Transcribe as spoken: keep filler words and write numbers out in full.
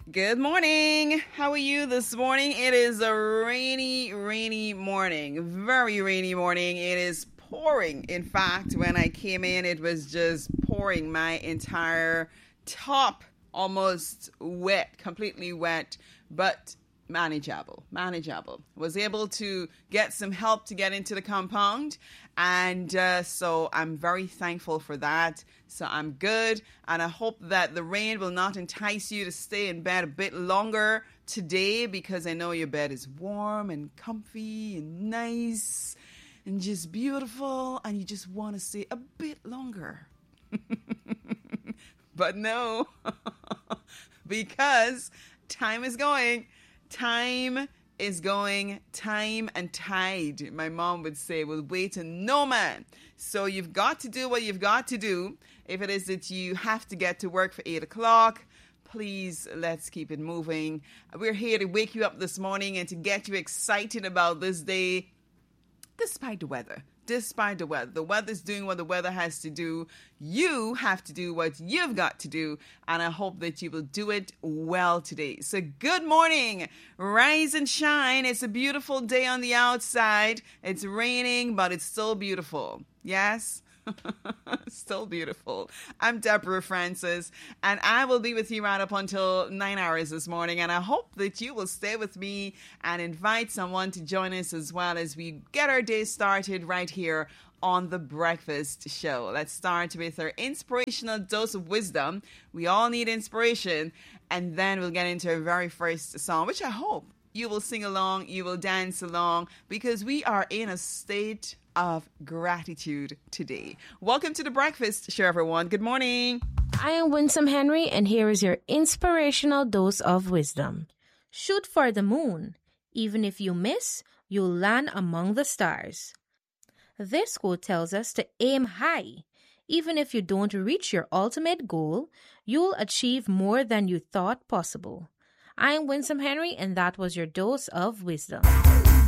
Good morning. How are you this morning? It is a rainy, rainy morning. Very rainy morning. It is pouring. In fact, when I came in, it was just pouring. My entire top almost wet, completely wet, but manageable, manageable. Was able to get some help to get into the compound, and uh, so I'm very thankful for that. So I'm good, and I hope that the rain will not entice you to stay in bed a bit longer today, because I know your bed is warm and comfy and nice and just beautiful, and you just want to stay a bit longer. But no, because time is going. Time is going. Time and tide, my mom would say, will wait on no man. So you've got to do what you've got to do. If it is that you have to get to work for eight o'clock, please, let's keep it moving. We're here to wake you up this morning and to get you excited about this day, despite the weather. Despite the weather. The weather's doing what the weather has to do. You have to do what you've got to do. And I hope that you will do it well today. So good morning. Rise and shine. It's a beautiful day on the outside. It's raining, but it's still beautiful. Yes? Still beautiful. I'm Deborah Francis, and I will be with you right up until nine hours this morning, and I hope that you will stay with me and invite someone to join us as well as we get our day started right here on The Breakfast Show. Let's start with our inspirational dose of wisdom. We all need inspiration, and then we'll get into our very first song, which I hope you will sing along, you will dance along, because we are in a state of gratitude today. Welcome to The Breakfast Show, everyone. Good morning. I am Winsome Henry, and here is your inspirational dose of wisdom. Shoot for the moon. Even if you miss, you'll land among the stars. This quote tells us to aim high. Even if you don't reach your ultimate goal, you'll achieve more than you thought possible. I am Winsome Henry, and that was your dose of wisdom.